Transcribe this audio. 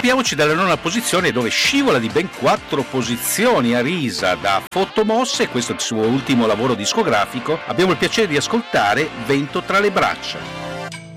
occupiamoci della nona posizione, dove scivola di ben 4 posizioni a risa da Fottomosse, questo è il suo ultimo lavoro discografico. Abbiamo il piacere di ascoltare Vento tra le braccia.